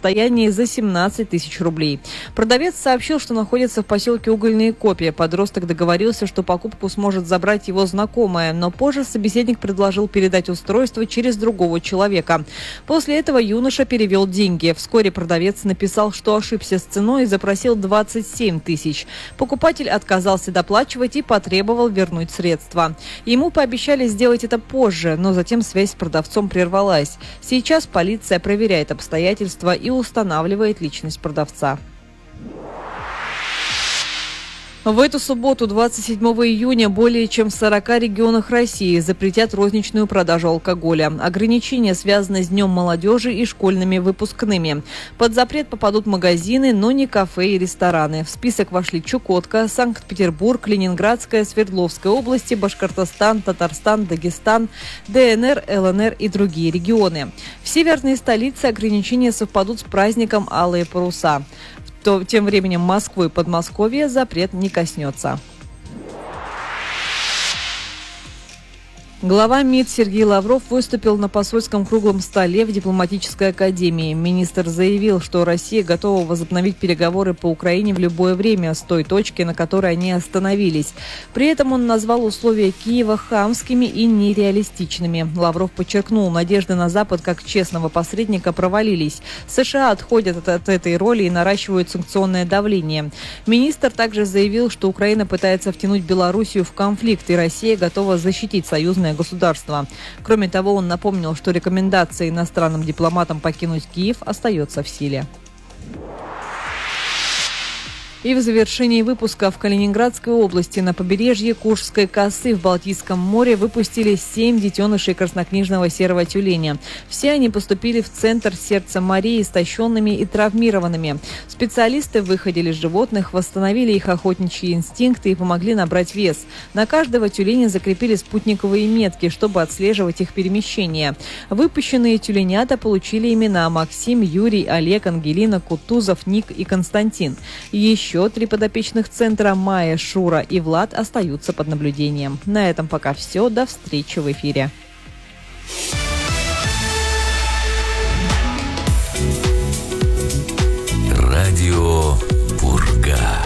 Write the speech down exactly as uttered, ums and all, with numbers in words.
состоянии за семнадцать тысяч рублей. Продавец сообщил, что находится в поселке Угольные Копья. Подросток договорился, что покупку сможет забрать его знакомая, но позже собеседник предложил передать устройство через другого человека. После этого юноша перевел деньги. Вскоре продавец написал, что ошибся с ценой и запросил двадцать семь тысяч. Покупатель отказался доплачивать и потребовал вернуть средства. Ему пообещали сделать это позже, но затем связь с продавцом прервалась. Сейчас полиция проверяет обстоятельства и устанавливает личность продавца. В эту субботу, двадцать седьмого июня, более чем в сорока регионах России запретят розничную продажу алкоголя. Ограничения связаны с Днем молодежи и школьными выпускными. Под запрет попадут магазины, но не кафе и рестораны. В список вошли Чукотка, Санкт-Петербург, Ленинградская, Свердловская области, Башкортостан, Татарстан, Дагестан, ДНР, ЛНР и другие регионы. В северной столице ограничения совпадут с праздником «Алые паруса». То тем временем Москвы и Подмосковья запрет не коснется. Глава МИД Сергей Лавров выступил на посольском круглом столе в дипломатической академии. Министр заявил, что Россия готова возобновить переговоры по Украине в любое время с той точки, на которой они остановились. При этом он назвал условия Киева хамскими и нереалистичными. Лавров подчеркнул, надежды на Запад как честного посредника провалились. США отходят от, от этой роли и наращивают санкционное давление. Министр также заявил, что Украина пытается втянуть Белоруссию в конфликт, и Россия готова защитить союзное государства. Кроме того, он напомнил, что рекомендация иностранным дипломатам покинуть Киев остается в силе. И в завершении выпуска в Калининградской области на побережье Куршской косы в Балтийском море выпустили семь детенышей краснокнижного серого тюленя. Все они поступили в центр сердца морей истощенными и травмированными. Специалисты выходили животных, восстановили их охотничьи инстинкты и помогли набрать вес. На каждого тюленя закрепили спутниковые метки, чтобы отслеживать их перемещение. Выпущенные тюленята получили имена Максим, Юрий, Олег, Ангелина, Кутузов, Ник и Константин. Еще Еще три подопечных центра Майя, Шура и Влад остаются под наблюдением. На этом пока все. До встречи в эфире. Радио Пурга.